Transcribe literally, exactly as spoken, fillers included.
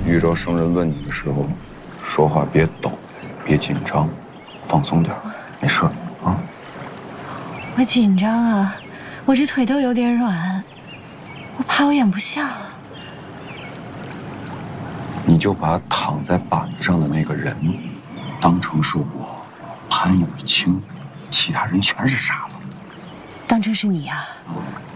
遇着生人问你的时候，说话别抖，别紧张，放松点，没事啊。 我紧张啊，我这腿都有点软，我怕我演不下了。 你就把躺在板子上的那个人当成是我潘有清，其他人全是傻子。 当成是你啊？